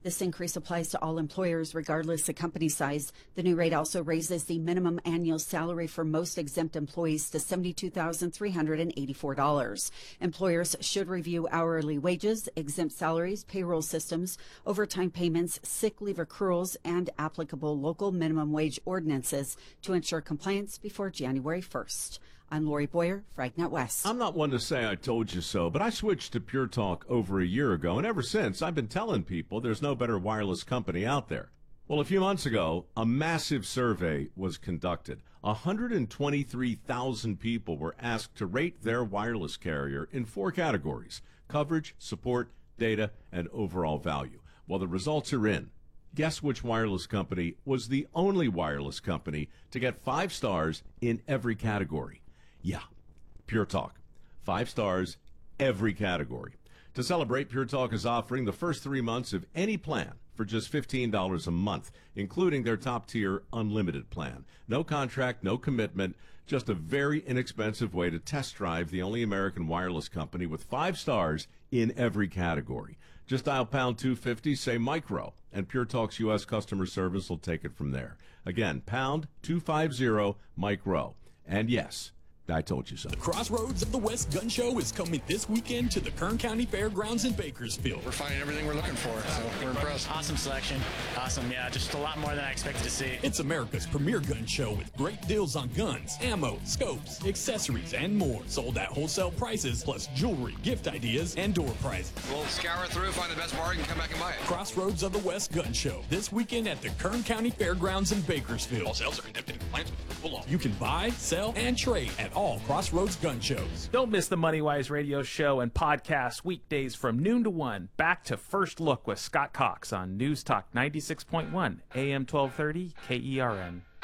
This increase applies to all employers, regardless of company size. The new rate also raises the minimum annual salary for most exempt employees to $72,384. Employers should review hourly wages, exempt salaries, payroll systems, overtime payments, sick leave accruals, and applicable local minimum wage ordinances to ensure compliance before January 1st. I'm Lori Boyer, Fragnet West. I'm not one to say I told you so, but I switched to Pure Talk over a year ago, and ever since I've been telling people there's no better wireless company out there. Well, a few months ago, a massive survey was conducted. 123,000 people were asked to rate their wireless carrier in 4 categories: coverage, support, data, and overall value. Well, the results are in. Guess which wireless company was the only wireless company to get 5 stars in every category? Yeah, Pure Talk. 5 stars, every category. To celebrate, Pure Talk is offering the first 3 months of any plan for just $15 a month, including their top-tier unlimited plan. No contract, no commitment, just a very inexpensive way to test drive the only American wireless company with 5 stars in every category. Just dial pound 250, say micro, and Pure Talk's U.S. customer service will take it from there. Again, pound 250 micro. And yes, I told you so. The Crossroads of the West Gun Show is coming this weekend to the Kern County Fairgrounds in Bakersfield. We're finding everything we're looking for, so we're impressed. Awesome selection. Awesome, yeah, just a lot more than I expected to see. It's America's premier gun show with great deals on guns, ammo, scopes, accessories, and more. Sold at wholesale prices, plus jewelry, gift ideas, and door prizes. We'll scour through, find the best bargain, come back and buy it. Crossroads of the West Gun Show, this weekend at the Kern County Fairgrounds in Bakersfield. All sales are conducted in compliance with local law. You can buy, sell, and trade at all Crossroads gun shows. Don't miss the MoneyWise radio show and podcast weekdays from noon to 1. Back to First Look with Scott Cox on News Talk 96.1 AM 1230 KERN.